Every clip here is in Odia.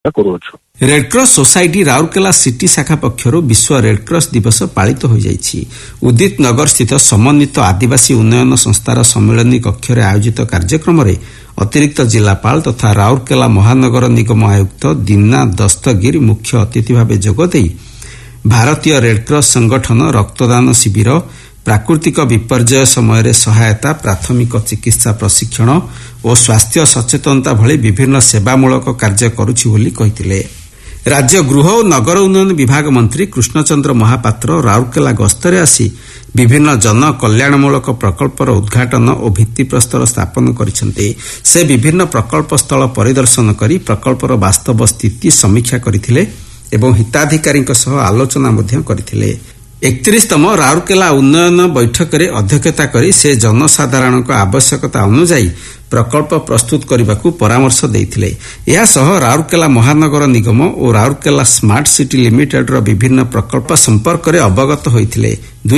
କରୁଅଛୁ। ରେଡ୍କ୍ରସ ସୋସାଇଟି ରାଉରକେଲା ସିଟି ଶାଖା ପକ୍ଷରୁ ବିଶ୍ୱ ରେଡ୍କ୍ରସ ଦିବସ ପାଳିତ ହୋଇଯାଇଛି। ଉଦିତ ନଗର ସ୍ଥିତ ସମନ୍ୱିତ ଆଦିବାସୀ ଉନ୍ନୟନ ସଂସ୍ଥାର ସମ୍ମିଳନୀ କକ୍ଷରେ ଆୟୋଜିତ କାର୍ଯ୍ୟକ୍ରମରେ ଅତିରିକ୍ତ ଜିଲ୍ଲାପାଳ ତଥା ରାଉରକେଲା ମହାନଗର ନିଗମ ଆୟୁକ୍ତ ଦୀନା ଦସ୍ତଗିର ମୁଖ୍ୟ ଅତିଥି ଭାବେ ଯୋଗଦେଇ ଭାରତୀୟ ରେଡ୍କ୍ରସ ସଂଗଠନ ରକ୍ତଦାନ ଶିବିର, ପ୍ରାକୃତିକ ବିପର୍ଯ୍ୟୟ ସମୟରେ ସହାୟତା, ପ୍ରାଥମିକ ଚିକିତ୍ସା ପ୍ରଶିକ୍ଷଣ ଓ ସ୍ୱାସ୍ଥ୍ୟ ସଚେତନତା ଭଳି ବିଭିନ୍ନ ସେବାମୂଳକ କାର୍ଯ୍ୟ କରୁଛି ବୋଲି କହିଥିଲେ। ରାଜ୍ୟ ଗୃହ ଓ ନଗର ଉନ୍ନୟନ ବିଭାଗ ମନ୍ତ୍ରୀ କୃଷ୍ଣଚନ୍ଦ୍ର ମହାପାତ୍ର ରାଉରକେଲା ଗସ୍ତରେ ଆସି ବିଭିନ୍ନ ଜନ କଲ୍ୟାଣମୂଳକ ପ୍ରକଳ୍ପର ଉଦ୍ଘାଟନ ଓ ଭିତ୍ତିପ୍ରସ୍ତର ସ୍ଥାପନ କରିଛନ୍ତି। ସେ ବିଭିନ୍ନ ପ୍ରକଳ୍ପ ସ୍ଥଳ ପରିଦର୍ଶନ କରି ପ୍ରକଳ୍ପର ବାସ୍ତବ ସ୍ଥିତି ସମୀକ୍ଷା କରିଥିଲେ ଏବଂ ହିତାଧିକାରୀଙ୍କ ସହ ଆଲୋଚନା ମଧ୍ୟ କରିଥିଲେ। 31ତମ ରାଉରକେଲା ଉନ୍ନୟନ ବୈଠକରେ ଅଧ୍ୟକ୍ଷତା କରି ସେ ଜନସାଧାରଣଙ୍କ ଆବଶ୍ୟକତା ଅନୁଯାୟୀ ପ୍ରକଳ୍ପ ପ୍ରସ୍ତୁତ କରିବାକୁ ପରାମର୍ଶ ଦେଇଥିଲେ। ଏହାସହ ରାଉରକେଲା ମହାନଗର ନିଗମ ଓ ରାଉରକେଲା ସ୍ମାର୍ଟ ସିଟି ଲିମିଟେଡର ବିଭିନ୍ନ ପ୍ରକଳ୍ପ ସମ୍ପର୍କରେ ଅବଗତ ହୋଇଥିଲେ।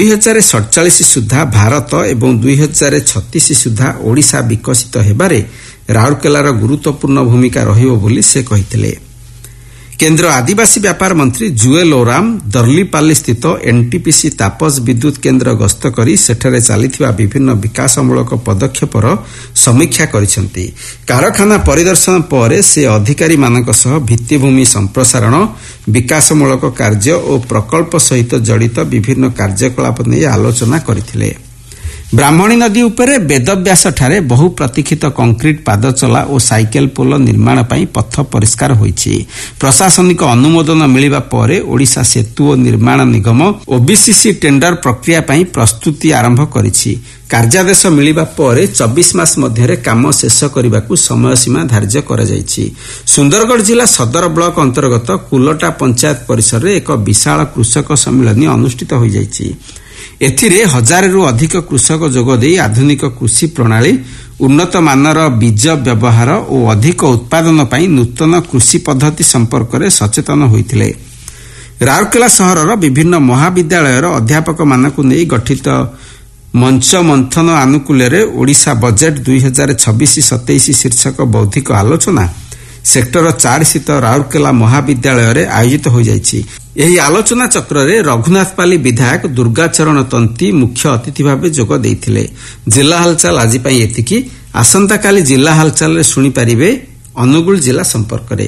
2047 ସୁଦ୍ଧା ଭାରତ ଏବଂ 2036 ସୁଦ୍ଧା ଓଡ଼ିଶା ବିକଶିତ ହେବାରେ ରାଉରକେଲାର ଗୁରୁତ୍ୱପୂର୍ଣ୍ଣ ଭୂମିକା ରହିବ ବୋଲି ସେ କହିଥିଲେ। କେନ୍ଦ୍ର ଆଦିବାସୀ ବ୍ୟାପାର ମନ୍ତ୍ରୀ ଜୁଏଲ ଓରାମ ଦର୍ଲିପାଲି ସ୍ଥିତ ଏନ୍ଟିପିସି ତାପସ ବିଦ୍ୟୁତ କେନ୍ଦ୍ର ଗସ୍ତ କରି ସେଠାରେ ଚାଲିଥିବା ବିଭିନ୍ନ ବିକାଶମୂଳକ ପଦକ୍ଷେପର ସମୀକ୍ଷା କରିଛନ୍ତି। କାରଖାନା ପରିଦର୍ଶନ ପରେ ସେ ଅଧିକାରୀମାନଙ୍କ ସହ ଭିତ୍ତିଭୂମି ସମ୍ପ୍ରସାରଣ, ବିକାଶମୂଳକ କାର୍ଯ୍ୟ ଓ ପ୍ରକଳ୍ପ ସହିତ ଜଡ଼ିତ ବିଭିନ୍ନ କାର୍ଯ୍ୟକଳାପ ନେଇ ଆଲୋଚନା କରିଥିଲେ। ବ୍ରାହ୍ମଣୀ ନଦୀ ଉପରେ ବେଦବ୍ୟାସଠାରେ ବହୁ ପ୍ରତୀକ୍ଷିତ କଂକ୍ରିଟ ପାଦଚଲା ଓ ସାଇକେଲ ପୋଲ ନିର୍ମାଣ ପାଇଁ ପଥ ପରିଷ୍କାର ହୋଇଛି। ପ୍ରଶାସନିକ ଅନୁମୋଦନ ମିଳିବା ପରେ ଓଡ଼ିଶା ସେତୁ ଓ ନିର୍ମାଣ ନିଗମ ଓବିସିସି ଟେଣ୍ଡର ପ୍ରକ୍ରିୟା ପାଇଁ ପ୍ରସ୍ତୁତି ଆରମ୍ଭ କରିଛି। କାର୍ଯ୍ୟାଦେଶ ମିଳିବା ପରେ 24 ମାସ ମଧ୍ୟରେ କାମ ଶେଷ କରିବାକୁ ସମୟସୀମା ଧାର୍ଯ୍ୟ କରାଯାଇଛି। ସୁନ୍ଦରଗଡ଼ ଜିଲ୍ଲା ସଦର ବ୍ଲକ ଅନ୍ତର୍ଗତ କୁଲଟା ପଞ୍ଚାୟତ ପରିସରରେ ଏକ ବିଶାଳ କୃଷକ ସମ୍ମିଳନୀ ଅନୁଷ୍ଠିତ ହୋଇଯାଇଛି। ଏଥିରେ 1000ରୁ ଅଧିକ କୃଷକ ଯୋଗଦେଇ ଆଧୁନିକ କୃଷି ପ୍ରଣାଳୀ, ଉନ୍ନତ ମାନର ବୀଜ ବ୍ୟବହାର ଓ ଅଧିକ ଉତ୍ପାଦନ ପାଇଁ ନୂତନ କୃଷି ପଦ୍ଧତି ସମ୍ପର୍କରେ ସଚେତନ ହୋଇଥିଲେ। ରାଉରକେଲା ସହରର ବିଭିନ୍ନ ମହାବିଦ୍ୟାଳୟର ଅଧ୍ୟାପକମାନଙ୍କୁ ନେଇ ଗଠିତ ମଞ୍ଚ ମନ୍ଥନ ଆନୁକୂଲ୍ୟରେ ଓଡ଼ିଶା ବଜେଟ୍ 2026-27 ଶୀର୍ଷକ ବୌଦ୍ଧିକ ଆଲୋଚନା ସେକ୍ଟର 4 ସ୍ଥିତ ରାଉରକେଲା ମହାବିଦ୍ୟାଳୟରେ ଆୟୋଜିତ ହୋଇଯାଇଛି। ଏହି ଆଲୋଚନା ଚକ୍ରରେ ରଘୁନାଥପାଲି ବିଧାୟକ ଦୁର୍ଗାଚରଣ ତନ୍ତୀ ମୁଖ୍ୟ ଅତିଥି ଭାବେ ଯୋଗ ଦେଇଥିଲେ। ଜିଲ୍ଲା ହାଲଚାଲ ଆଜି ପାଇଁ ଏତିକି। ଆସନ୍ତାକାଲି ଜିଲ୍ଲା ହାଲଚାଲରେ ଶୁଣିପାରିବେ ଅନୁଗୁଳ ଜିଲ୍ଲା ସମ୍ପର୍କରେ।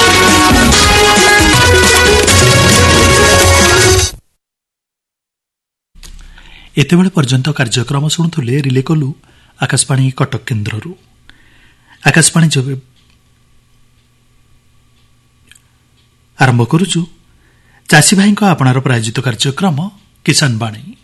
ଏତେବେଳେ ପର୍ଯ୍ୟନ୍ତ କାର୍ଯ୍ୟକ୍ରମ ଶୁଣୁଥିଲେ ରିଲେ କଲୁ ଆକାଶବାଣୀ କଟକ କେନ୍ଦ୍ରରୁ। ଆକାଶବାଣୀ ଆରମ୍ଭ କରୁଛୁ ଚାଷୀ ଭାଇଙ୍କ ଆପଣାର ପ୍ରାୟୋଜିତ କାର୍ଯ୍ୟକ୍ରମ କିଷାନ ବାଣୀ।